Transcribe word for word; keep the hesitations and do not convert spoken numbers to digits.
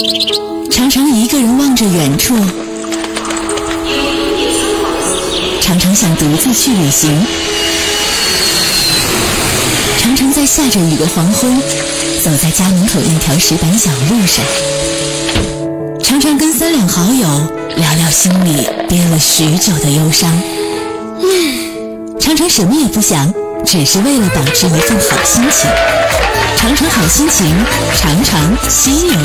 常常一个人望着远处，常常想独自去旅行，常常在下着雨的黄昏，走在家门口那条石板小路上，常常跟三两好友聊聊心里憋了许久的忧伤，常常什么也不想，只是为了保持一份好心情。常常好心情，常常犀牛